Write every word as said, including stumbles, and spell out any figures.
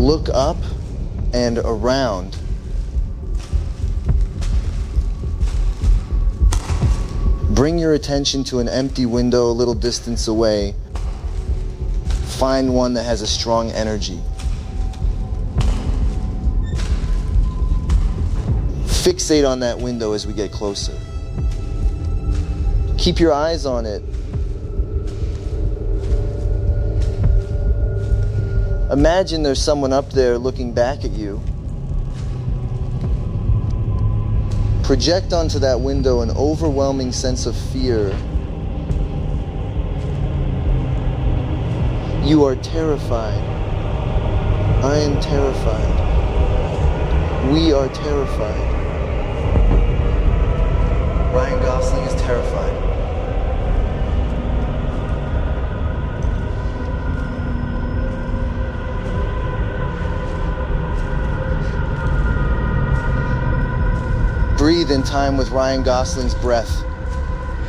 Look up and around. Bring your attention to an empty window a little distance away. Find one that has a strong energy. Fixate on that window as we get closer. Keep your eyes on it. Imagine there's someone up there looking back at you. Project onto that window an overwhelming sense of fear. You are terrified. I am terrified. We are terrified. Ryan Gosling is terrified. Breathe in time with Ryan Gosling's breath.